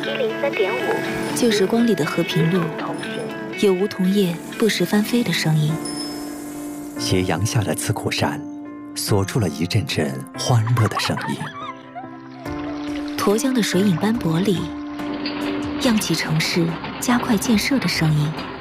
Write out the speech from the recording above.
103.5， 旧时光里的和平路，有梧桐叶不时翻飞的声音。 斜阳下的刺股山，锁住了一阵阵欢乐的声音。 沱江的水影斑驳里，漾起城市加快建设的声音。